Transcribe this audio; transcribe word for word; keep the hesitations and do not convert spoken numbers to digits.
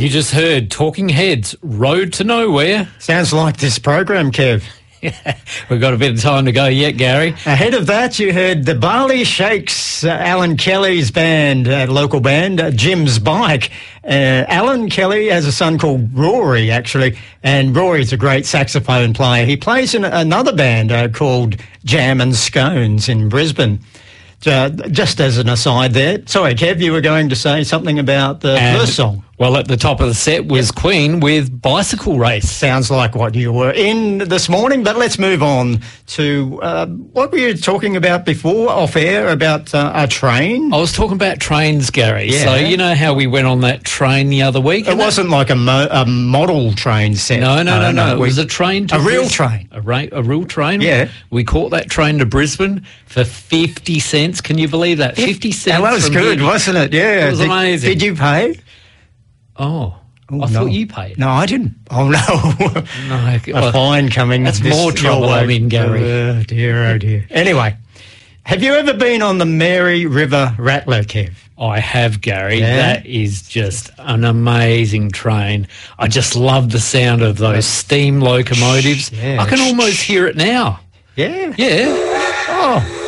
You just heard Talking Heads, Road to Nowhere. Sounds like this program, Kev. Yeah, we've got a bit of time to go yet, Gary. Ahead of that, you heard the Barley Shakes, uh, Alan Kelly's band, uh, local band, uh, Jim's Bike. Uh, Alan Kelly has a son called Rory, actually, and Rory's a great saxophone player. He plays in another band uh, called Jam and Scones in Brisbane. Uh, just as an aside there. Sorry, Kev, you were going to say something about the And, first song. Well, at the top of the set was yep. Queen with Bicycle Race. Sounds like what you were in this morning, but let's move on to uh, what were you talking about before, off air, about uh, a train? I was talking about trains, Gary. Yeah. So you know how we went on that train the other week? It wasn't that... like a, mo- a model train set. No, no, no, no. no. It we... was a train to A real Bris- train. A, ra- a real train. Yeah. We caught that train to Brisbane for fifty cents. Can you believe that? fifty cents. That was good, here. wasn't it? Yeah. It was did, amazing. Did you pay? Oh. Oh, I no. thought you paid. No, I didn't. Oh, no. No. A fine coming. That's this more trouble I'm in, Gary. Oh, dear, oh, dear. Anyway, have you ever been on the Mary River Rattler, Kev? I have, Gary. Yeah? That is just an amazing train. I just love the sound of those steam locomotives. Yeah. I can almost hear it now. Yeah. Yeah. Oh.